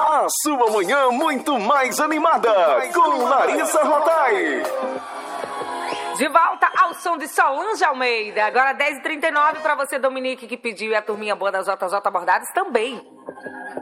A sua manhã muito mais animada com Larissa Rotai. De volta ao som de Solange Almeida. Agora 10h39 para você, Dominique, que pediu, e a turminha boa das JJ Bordados também.